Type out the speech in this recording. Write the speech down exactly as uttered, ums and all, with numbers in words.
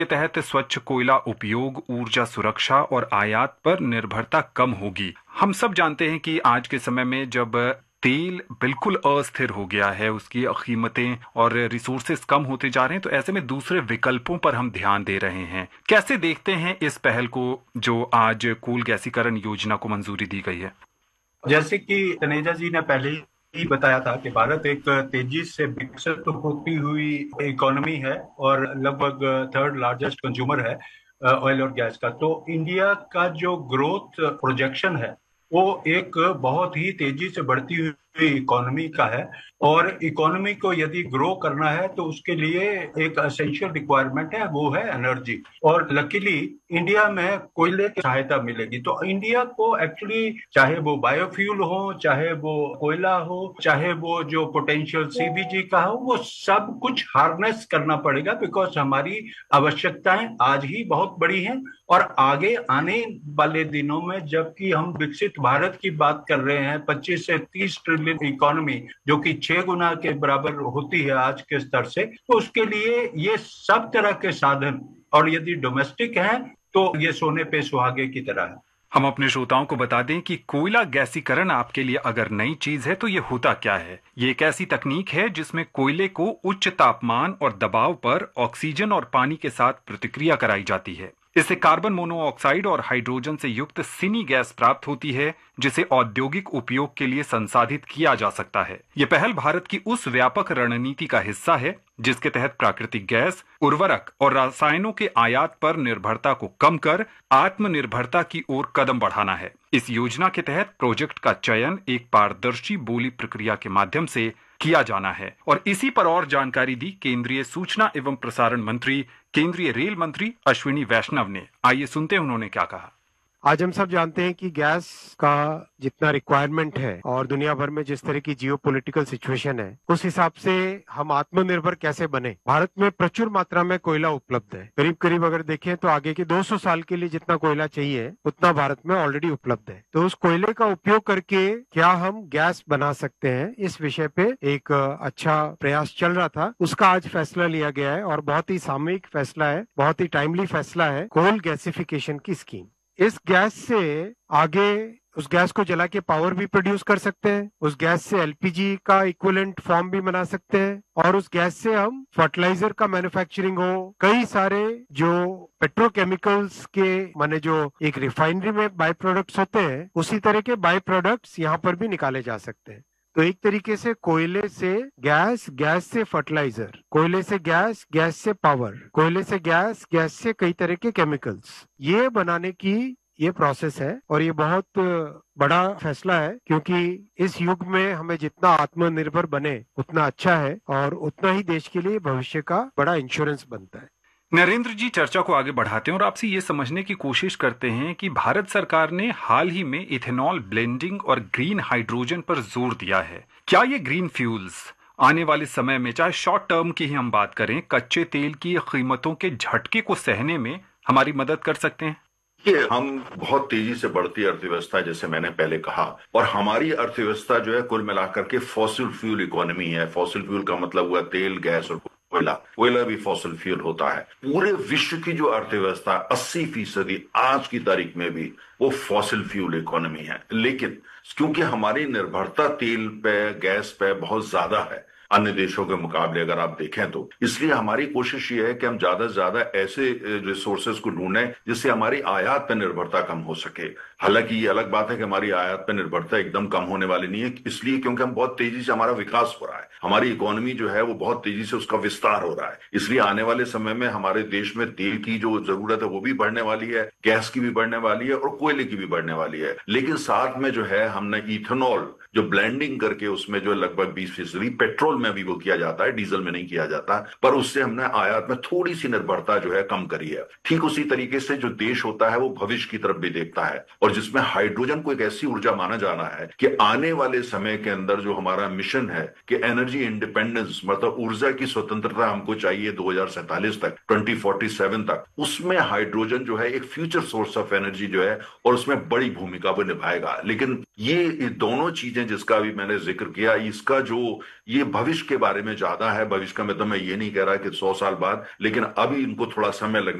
के तहत स्वच्छ कोयला उपयोग, ऊर्जा सुरक्षा और आयात पर निर्भरता कम होगी। हम सब जानते हैं कि आज के समय में जब तेल बिल्कुल अस्थिर हो गया है, उसकी कीमतें और रिसोर्सेस कम होते जा रहे हैं, तो ऐसे में दूसरे विकल्पों पर हम ध्यान दे रहे हैं। कैसे देखते हैं इस पहल को जो आज कोल गैसीकरण योजना को मंजूरी दी गई है? जैसे कि तनेजा जी ने पहले ही बताया था कि भारत एक तेजी से विकसित होती हुई इकोनॉमी है और लगभग थर्ड लार्जेस्ट कंज्यूमर है ऑयल और गैस का। तो इंडिया का जो ग्रोथ प्रोजेक्शन है वो एक बहुत ही तेजी से बढ़ती हुई इकोनॉमी का है, और इकोनॉमी को यदि ग्रो करना है तो उसके लिए एक एसेंशियल रिक्वायरमेंट है, वो है एनर्जी। और लकीली इंडिया में कोयले की सहायता मिलेगी। तो इंडिया को एक्चुअली चाहे वो बायोफ्यूल हो, चाहे वो कोयला हो, चाहे वो जो पोटेंशियल सीबीजी का हो, वो सब कुछ हार्नेस करना पड़ेगा, बिकॉज हमारी आवश्यकताएं आज ही बहुत बड़ी हैं और आगे आने वाले दिनों में जबकि हम विकसित भारत की बात कर रहे हैं, पच्चीस से तीस ट्रिलियन इकोनॉमी जो कि छह गुना के बराबर होती है आज के स्तर से, तो उसके लिए ये सब तरह के साधन, और यदि डोमेस्टिक है तो ये सोने पे सुहागे की तरह है। हम अपने श्रोताओं को बता दें कि कोयला गैसीकरण आपके लिए अगर नई चीज है तो ये होता क्या है। ये एक ऐसी तकनीक है जिसमें कोयले को उच्च तापमान और दबाव पर ऑक्सीजन और पानी के साथ प्रतिक्रिया कराई जाती है। इससे कार्बन मोनोऑक्साइड और हाइड्रोजन से युक्त सिनी गैस प्राप्त होती है, जिसे औद्योगिक उपयोग के लिए संसाधित किया जा सकता है। ये पहल भारत की उस व्यापक रणनीति का हिस्सा है जिसके तहत प्राकृतिक गैस, उर्वरक और रसायनों के आयात पर निर्भरता को कम कर आत्मनिर्भरता की ओर कदम बढ़ाना है। इस योजना के तहत प्रोजेक्ट का चयन एक पारदर्शी बोली प्रक्रिया के माध्यम से किया जाना है। और इसी पर और जानकारी दी केंद्रीय सूचना एवं प्रसारण मंत्री, केंद्रीय रेल मंत्री अश्विनी वैष्णव ने। आइए सुनते हैं उन्होंने क्या कहा। आज हम सब जानते हैं कि गैस का जितना रिक्वायरमेंट है और दुनिया भर में जिस तरह की जियो पॉलिटिकल सिचुएशन है, उस हिसाब से हम आत्मनिर्भर कैसे बने। भारत में प्रचुर मात्रा में कोयला उपलब्ध है। करीब करीब अगर देखें तो आगे के दो सौ साल के लिए जितना कोयला चाहिए उतना भारत में ऑलरेडी उपलब्ध है। तो उस कोयले का उपयोग करके क्या हम गैस बना सकते हैं, इस विषय पे एक अच्छा प्रयास चल रहा था। उसका आज फैसला लिया गया है और बहुत ही सामयिक फैसला है, बहुत ही टाइमली फैसला है, कोल गैसिफिकेशन की स्कीम। इस गैस से आगे उस गैस को जला के पावर भी प्रोड्यूस कर सकते हैं, उस गैस से एलपीजी का इक्विवेलेंट फॉर्म भी बना सकते हैं, और उस गैस से हम फर्टिलाइजर का मैन्युफैक्चरिंग हो, कई सारे जो पेट्रोकेमिकल्स के माने जो एक रिफाइनरी में बाय प्रोडक्ट्स होते हैं, उसी तरह के बाय प्रोडक्ट्स यहाँ पर भी निकाले जा सकते हैं। तो एक तरीके से कोयले से गैस, गैस से फर्टिलाइजर, कोयले से गैस, गैस से पावर, कोयले से गैस, गैस से कई तरह के केमिकल्स, ये बनाने की ये प्रोसेस है। और ये बहुत बड़ा फैसला है, क्योंकि इस युग में हमें जितना आत्मनिर्भर बने उतना अच्छा है और उतना ही देश के लिए भविष्य का बड़ा इंश्योरेंस बनता है। नरेंद्र जी, चर्चा को आगे बढ़ाते हैं और आपसे ये समझने की कोशिश करते हैं कि भारत सरकार ने हाल ही में इथेनॉल ब्लेंडिंग और ग्रीन हाइड्रोजन पर जोर दिया है। क्या ये ग्रीन फ्यूल्स आने वाले समय में, चाहे शॉर्ट टर्म की ही हम बात करें, कच्चे तेल की कीमतों के झटके को सहने में हमारी मदद कर सकते हैं? ये हम बहुत तेजी से बढ़ती अर्थव्यवस्था, जैसे मैंने पहले कहा, और हमारी अर्थव्यवस्था जो है कुल मिलाकर के फॉसिल फ्यूल इकोनॉमी है। फॉसिल फ्यूल का मतलब हुआ तेल, गैस और कोयला। कोयला भी फॉसिल फ्यूल होता है। पूरे विश्व की जो अर्थव्यवस्था अस्सी फीसदी आज की तारीख में भी वो फॉसिल फ्यूल इकोनॉमी है। लेकिन क्योंकि हमारी निर्भरता तेल पे, गैस पे बहुत ज्यादा है अन्य देशों के मुकाबले अगर आप देखें तो, इसलिए हमारी कोशिश ये है कि हम ज्यादा से ज्यादा ऐसे रिसोर्सेज को ढूंढें जिससे हमारी आयात पर निर्भरता कम हो सके। हालांकि ये अलग बात है कि हमारी आयात पर निर्भरता एकदम कम होने वाली नहीं है, इसलिए क्योंकि हम बहुत तेजी से हमारा विकास हो रहा है, हमारी इकोनॉमी जो है वो बहुत तेजी से उसका विस्तार हो रहा है। इसलिए आने वाले समय में हमारे देश में तेल की जो जरूरत है वो भी बढ़ने वाली है, गैस की भी बढ़ने वाली है और कोयले की भी बढ़ने वाली है। लेकिन साथ में जो है हमने इथेनॉल जो ब्लेंडिंग करके उसमें जो लगभग बीस फीसदी पेट्रोल में भी वो किया जाता है, डीजल में नहीं किया जाता, पर उससे हमने आयात में थोड़ी सी निर्भरता जो है कम करी है। ठीक उसी तरीके से जो देश होता है वो भविष्य की तरफ भी देखता है, और जिसमें हाइड्रोजन को एक ऐसी ऊर्जा माना जाना है कि आने वाले समय के अंदर जो हमारा मिशन है कि एनर्जी इंडिपेंडेंस, मतलब ऊर्जा की स्वतंत्रता हमको चाहिए दो हजार सैंतालीस तक, ट्वेंटी फोर्टी सेवन तक, उसमें हाइड्रोजन जो है एक फ्यूचर सोर्स ऑफ एनर्जी जो है और उसमें बड़ी भूमिका वो निभाएगा। लेकिन ये, ये दोनों चीजें जिसका अभी मैंने जिक्र किया, इसका जो ये भविष्य के बारे में ज्यादा है। भविष्य का मतलब मैं ये नहीं कह रहा कि सौ साल बाद, लेकिन अभी इनको थोड़ा समय लगने